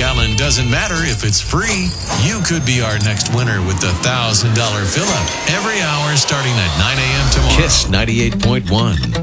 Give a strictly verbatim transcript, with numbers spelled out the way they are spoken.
gallon doesn't matter if it's free. You could be our next winner with the one thousand dollars fill-up every hour starting at nine a.m. tomorrow. Kiss ninety-eight point one.